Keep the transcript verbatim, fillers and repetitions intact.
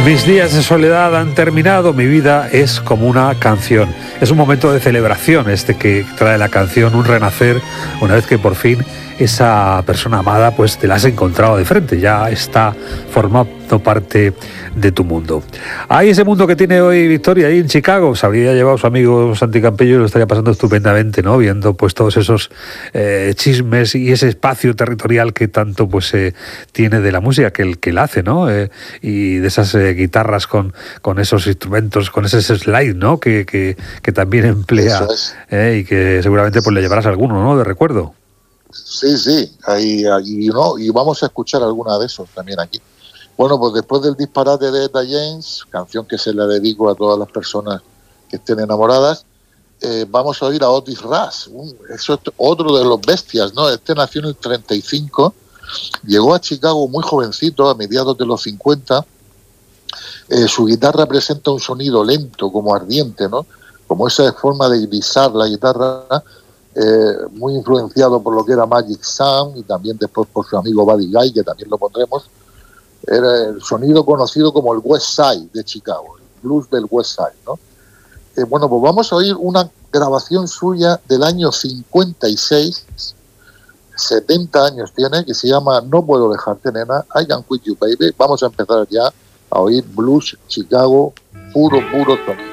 Mis días de soledad han terminado, mi vida es como una canción. Es un momento de celebración este que trae la canción, un renacer, una vez que por fin esa persona amada pues te la has encontrado de frente, ya está formando parte de tu mundo. Ahí ese mundo que tiene hoy Victoria, ahí en Chicago, se habría llevado a su amigo Santi Campello y lo estaría pasando estupendamente, ¿no? Viendo pues todos esos eh, chismes y ese espacio territorial que tanto pues eh, tiene de la música que él que él hace, ¿no? Eh, y de esas eh, guitarras con, con esos instrumentos, con ese slide, ¿no? Que, que, que también emplea es. eh, y que seguramente pues le llevarás alguno, ¿no? De recuerdo. Sí, sí, ahí, ahí, ¿no? Y vamos a escuchar alguna de esos también aquí. Bueno, pues después del disparate de Etta James, canción que se le dedico a todas las personas que estén enamoradas, eh, vamos a oír a Otis Rush, un, eso es otro de los bestias, ¿no? Este nació en el treinta y cinco, llegó a Chicago muy jovencito, a mediados de los cincuenta. Eh, su guitarra presenta un sonido lento, como ardiente, ¿no? Como esa forma de grisar la guitarra, eh, muy influenciado por lo que era Magic Sam y también después por su amigo Buddy Guy, que también lo pondremos. Era el sonido conocido como el West Side de Chicago, el blues del West Side, ¿no? Eh, bueno, pues vamos a oír una grabación suya del año cincuenta y seis, setenta años tiene, que se llama No puedo dejarte, nena, I Can't Quit You, Baby. Vamos a empezar ya a oír blues Chicago, puro, puro sonido.